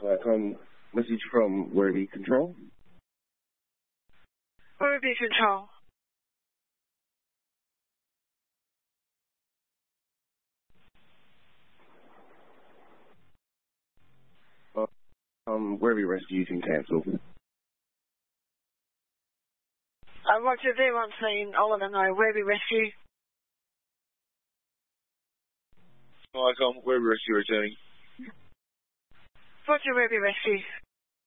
Message from Werribee Control. Werribee Control. Werribee Rescue, you can cancel. Roger, V1, I'll let them know. Werribee Rescue. Welcome, Werribee Rescue returning. Roger, Werribee Rescue.